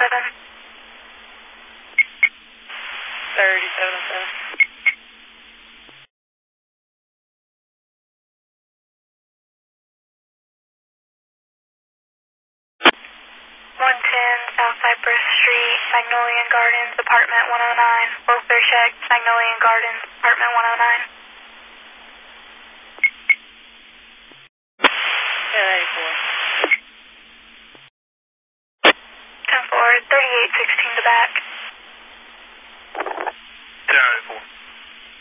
3707. 110 South Cypress Street, Magnolia Gardens, Apartment 109. Welfare check, Magnolia Gardens, Apartment 109. 1084.